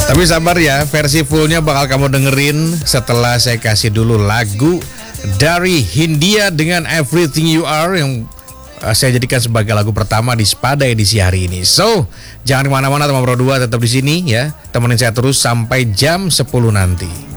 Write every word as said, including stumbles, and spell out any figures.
Tapi sabar ya, versi fullnya bakal kamu dengerin setelah saya kasih dulu lagu dari Hindia dengan Everything You Are yang uh, saya jadikan sebagai lagu pertama di Spada edisi hari ini. So, jangan kemana-mana teman Pro dua, tetap di sini ya. Temenin saya terus sampai jam sepuluh nanti.